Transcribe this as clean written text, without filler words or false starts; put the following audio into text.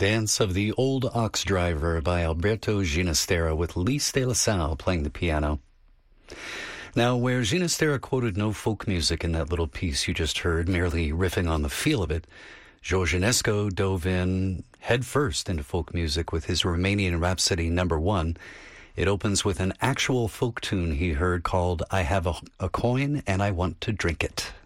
Dance of the Old Ox Driver by Alberto Ginastera with Lys de la Salle playing the piano. Now, where Ginastera quoted no folk music in that little piece you just heard, merely riffing on the feel of it, George Enesco dove in headfirst into folk music with his Romanian Rhapsody No. 1. It opens with an actual folk tune he heard called I Have a Coin and I Want to Drink It.